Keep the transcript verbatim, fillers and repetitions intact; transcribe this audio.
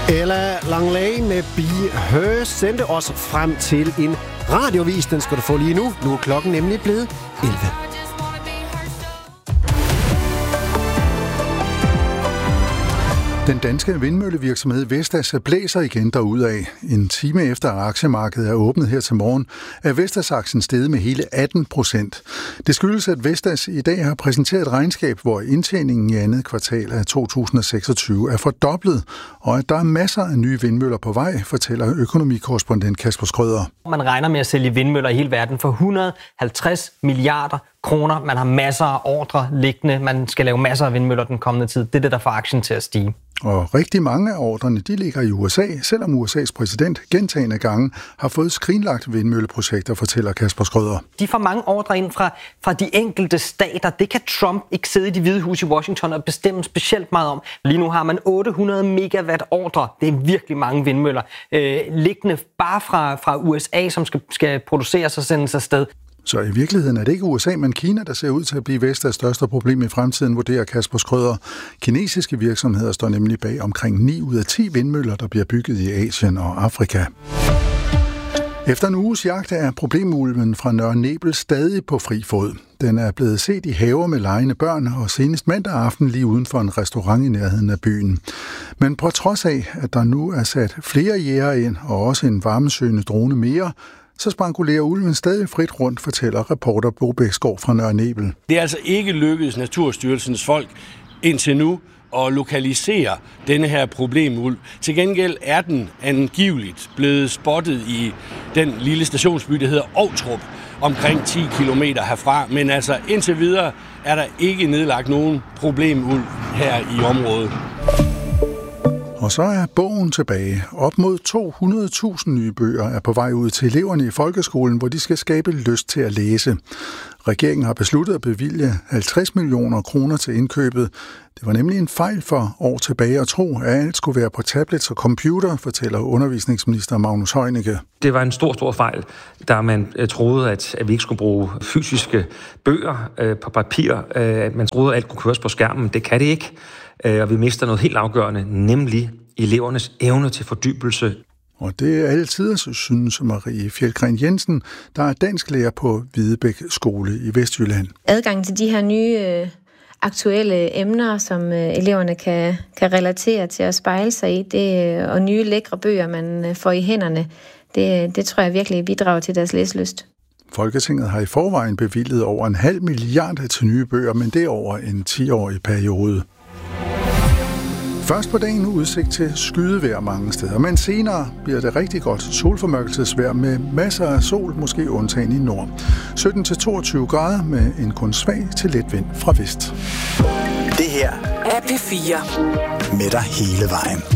Ella Langley med Be Her sendte os frem til en radiovis. Den skal du få lige nu. Nu er klokken nemlig blevet elleve. Den danske vindmøllevirksomhed Vestas blæser igen derudad. En time efter aktiemarkedet er åbnet her til morgen, er Vestas-aktien steget med hele atten procent. Det skyldes, at Vestas i dag har præsenteret et regnskab, hvor indtjeningen i andet kvartal af to tusind og seksogtyve er fordoblet, og at der er masser af nye vindmøller på vej, fortæller økonomikorrespondent Kasper Schrøder. Man regner med at sælge vindmøller i hele verden for et hundrede og halvtreds milliarder kroner. Man har masser af ordre liggende. Man skal lave masser af vindmøller den kommende tid. Det er det, der får aktien til at stige. Og rigtig mange af ordrene, de ligger i U S A, selvom U S A's præsident gentagne gange har fået skrinlagt vindmølleprojekter, fortæller Kasper Schrøder. De får mange ordre ind fra, fra de enkelte stater. Det kan Trump ikke sidde i Det Hvide Hus i Washington og bestemme specielt meget om. Lige nu har man otte hundrede megawatt ordre. Det er virkelig mange vindmøller. Øh, liggende bare fra, fra U S A, som skal, skal produceres og sendes afsted. Så i virkeligheden er det ikke U S A, men Kina, der ser ud til at blive Vestas største problem i fremtiden, vurderer Kasper Schrøder. Kinesiske virksomheder står nemlig bag omkring ni ud af ti vindmøller, der bliver bygget i Asien og Afrika. Efter en uges jagt er problemulven fra Nørre Nebel stadig på fri fod. Den er blevet set i haver med legende børn og senest mandag aften lige uden for en restaurant i nærheden af byen. Men på trods af, at der nu er sat flere jægere ind og også en varmesøgende drone mere, så spankulerer ulven stadig frit rundt, fortæller reporter Bo Bæksgaard fra Nørre Nebel. Det er altså ikke lykkedes Naturstyrelsens folk indtil nu at lokalisere denne her problemulv. Til gengæld er den angiveligt blevet spottet i den lille stationsby, der hedder Ovtrup, omkring ti kilometer herfra. Men altså indtil videre er der ikke nedlagt nogen problemulv her i området. Og så er bogen tilbage. Op mod to hundrede tusind nye bøger er på vej ud til eleverne i folkeskolen, hvor de skal skabe lyst til at læse. Regeringen har besluttet at bevilge halvtreds millioner kroner til indkøbet. Det var nemlig en fejl for år tilbage at tro, at alt skulle være på tablets og computer, fortæller undervisningsminister Magnus Heunicke. Det var en stor, stor fejl, da man troede, at vi ikke skulle bruge fysiske bøger øh, på papir. Øh, man troede, at alt kunne køres på skærmen. Det kan det ikke. Og vi mister noget helt afgørende, nemlig elevernes evne til fordybelse. Og det er altid, synes Marie Fjeldgren Jensen, der er dansklærer på Hvidebæk Skole i Vestjylland. Adgang til de her nye øh, aktuelle emner, som øh, eleverne kan, kan relatere til at spejle sig i, det, øh, og nye lækre bøger, man øh, får i hænderne, det, det tror jeg virkelig bidrager til deres læselyst. Folketinget har i forvejen bevilget over en halv milliard til nye bøger, men det er over en ti-årig periode. Først på dagen udsigt til skydevejr mange steder, men senere bliver det rigtig godt solformørkelsesvejr med masser af sol, måske undtagen i nord. sytten til toogtyve grader med en kun svag til let vind fra vest. Det her er P fire med dig hele vejen.